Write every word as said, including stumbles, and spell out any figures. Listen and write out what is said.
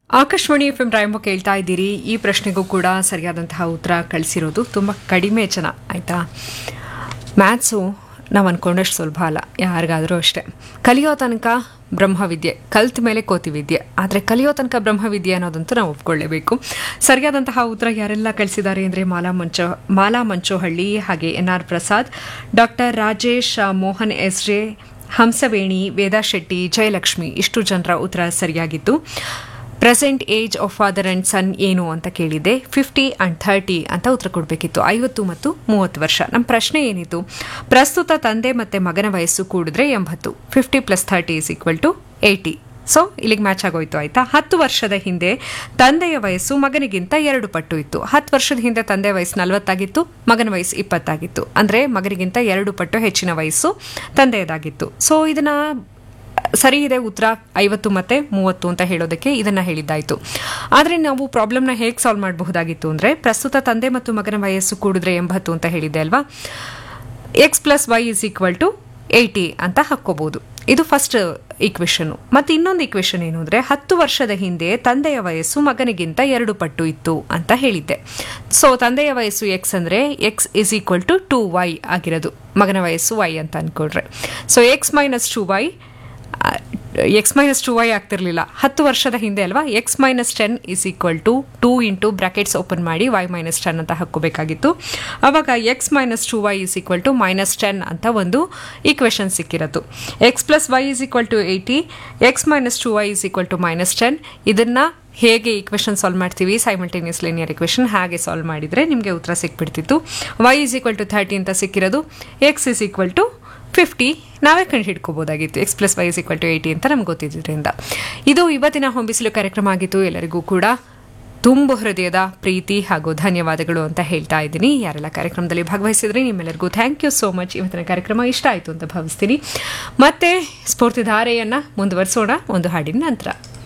Akashvani F M ರಾಯಂಬ ಕೇಳ್ತಾ ಇದ್ದೀರಿ. ಈ ಪ್ರಶ್ನೆಗೂ ಕೂಡ ಸರಿಯಾದಂತಹ ಉತ್ತರ ಕಳಿಸಿರೋದು ತುಂಬ ಕಡಿಮೆ ಜನ. ಆಯಿತಾ, ಮ್ಯಾಥ್ಸು ನಾವು ಅಂದ್ಕೊಂಡಷ್ಟು ಸುಲಭ ಅಲ್ಲ, ಯಾರಿಗಾದರೂ ಅಷ್ಟೇ. ಕಲಿಯೋ ತನಕ ಬ್ರಹ್ಮವಿದ್ಯೆ, ಕಲ್ತ ಮೇಲೆ ಕೋತಿ ವಿದ್ಯೆ, ಆದರೆ ಕಲಿಯೋ ತನಕ ಬ್ರಹ್ಮವಿದ್ಯೆ ಅನ್ನೋದಂತೂ ನಾವು ಒಪ್ಕೊಳ್ಳೇಬೇಕು. ಸರಿಯಾದಂತಹ ಉತ್ತರ ಯಾರೆಲ್ಲ ಕಳಿಸಿದ್ದಾರೆ ಅಂದರೆ ಮಾಲಾ ಮಂಚೋ ಮಾಲಾ ಮಂಚೋಹಳ್ಳಿ, ಹಾಗೆ N R Prasad, doctor Rajesh, Mohan S J, Hamsaveni, ವೇದಾ ಶೆಟ್ಟಿ, ಜಯಲಕ್ಷ್ಮಿ, ಇಷ್ಟು ಜನರ ಉತ್ತರ ಸರಿಯಾಗಿತ್ತು. Present age of father and ಸನ್ ಏನು ಅಂತ ಕೇಳಿದೆ. ಫಿಫ್ಟಿ ಆ್ಯಂಡ್ ಥರ್ಟಿ ಅಂತ ಉತ್ತರ ಕೊಡಬೇಕಿತ್ತು, ಐವತ್ತು ಮತ್ತು ಮೂವತ್ತು ವರ್ಷ. ನಮ್ಮ ಪ್ರಶ್ನೆ ಏನಿತ್ತು, ಪ್ರಸ್ತುತ ತಂದೆ ಮತ್ತು ಮಗನ ವಯಸ್ಸು ಕೂಡಿದ್ರೆ ಎಂಬತ್ತು, fifty plus thirty is equal to eighty. So ಇಲ್ಲಿಗೆ ಮ್ಯಾಚ್ ಆಗೋಯ್ತು. ಆಯ್ತಾ, ಹತ್ತು ವರ್ಷದ ಹಿಂದೆ ತಂದೆಯ ವಯಸ್ಸು ಮಗನಿಗಿಂತ ಎರಡು ಪಟ್ಟು ಇತ್ತು. ಹತ್ತು ವರ್ಷದ ಹಿಂದೆ ತಂದೆಯ ವಯಸ್ಸು ನಲವತ್ತಾಗಿತ್ತು, ಮಗನ ವಯಸ್ಸು ಇಪ್ಪತ್ತಾಗಿತ್ತು. ಅಂದರೆ ಮಗನಿಗಿಂತ ಎರಡು ಪಟ್ಟು ಹೆಚ್ಚಿನ ವಯಸ್ಸು ತಂದೆಯದಾಗಿತ್ತು. ಸೊ ಇದನ್ನ ಸರಿ ಇದೆ ಉತ್ತರ ಐವತ್ತು ಮತ್ತು ಮೂವತ್ತು ಅಂತ ಹೇಳೋದಕ್ಕೆ ಇದನ್ನು ಹೇಳಿದ್ದಾಯಿತು. ಆದರೆ ನಾವು ಪ್ರಾಬ್ಲಮ್ನ ಹೇಗೆ ಸಾಲ್ವ್ ಮಾಡಬಹುದಾಗಿತ್ತು ಅಂದರೆ, ಪ್ರಸ್ತುತ ತಂದೆ ಮತ್ತು ಮಗನ ವಯಸ್ಸು ಕೂಡಿದ್ರೆ ಎಂಬತ್ತು ಅಂತ ಹೇಳಿದೆ ಅಲ್ವಾ, X plus Y is equal to eighty ಅಂತ ಹಾಕ್ಕೋಬಹುದು. ಇದು ಫಸ್ಟ್ ಈಕ್ವೇಷನ್. ಮತ್ತು ಇನ್ನೊಂದು ಈಕ್ವೇಷನ್ ಏನು ಅಂದರೆ, ಹತ್ತು ವರ್ಷದ ಹಿಂದೆ ತಂದೆಯ ವಯಸ್ಸು ಮಗನಿಗಿಂತ ಎರಡು ಪಟ್ಟು ಇತ್ತು ಅಂತ ಹೇಳಿದ್ದೆ. ಸೊ ತಂದೆಯ ವಯಸ್ಸು ಎಕ್ಸ್ ಅಂದರೆ X is equal to to Y ಆಗಿರೋದು, ಮಗನ ವಯಸ್ಸು ವೈ ಅಂತ ಅಂದ್ಕೊಂಡ್ರೆ. So X minus two Y X minus two Y ಆಗ್ತಿರ್ಲಿಲ್ಲ, ಹತ್ತು ವರ್ಷದ ಹಿಂದೆ ಅಲ್ವಾ. X minus ten is equal to two into brackets open ಮಾಡಿ ವೈ ಮೈನಸ್ ಟೆನ್ ಅಂತ ಹಾಕೋಬೇಕಾಗಿತ್ತು. ಅವಾಗ X minus two Y is equal to minus ten ಅಂತ ಒಂದು equation ಸಿಕ್ಕಿರತ್ತು. X plus Y is equal to eighty, X minus two Y is equal to minus ten. ಇದನ್ನು ಹೇಗೆ equation solve ಮಾಡ್ತೀವಿ, simultaneous linear equation ಹಾಗೆ solve ಮಾಡಿದರೆ ನಿಮಗೆ ಉತ್ತರ ಸಿಕ್ಬಿಡ್ತಿತ್ತು. Y is equal to thirty ಅಂತ ಸಿಕ್ಕಿರೋದು, X is equal to fifty ನಾವೇ ಕಂಡು ಹಿಡ್ಕೋಬೋದಾಗಿತ್ತು. X plus Y is equal to eighty ಅಂತ ನಮ್ಗೆ ಗೊತ್ತಿದ್ದರಿಂದ. ಇದು ಇವತ್ತಿನ ಹೊಂಬಿಸಿಲು ಕಾರ್ಯಕ್ರಮ ಆಗಿತ್ತು. ಎಲ್ಲರಿಗೂ ಕೂಡ ತುಂಬ ಹೃದಯದ ಪ್ರೀತಿ ಹಾಗೂ ಧನ್ಯವಾದಗಳು ಅಂತ ಹೇಳ್ತಾ ಇದ್ದೀನಿ. ಯಾರೆಲ್ಲ ಕಾರ್ಯಕ್ರಮದಲ್ಲಿ ಭಾಗವಹಿಸಿದ್ರಿ ನಿಮ್ಮೆಲ್ಲರಿಗೂ ಥ್ಯಾಂಕ್ ಯು ಸೋ ಮಚ್. ಇವತ್ತಿನ ಕಾರ್ಯಕ್ರಮ ಇಷ್ಟ ಆಯಿತು ಅಂತ ಭಾವಿಸ್ತೀನಿ. ಮತ್ತೆ ಸ್ಫೂರ್ತಿಧಾರೆಯನ್ನು ಮುಂದುವರಿಸೋಣ ಒಂದು ಹಾಡಿನ ನಂತರ.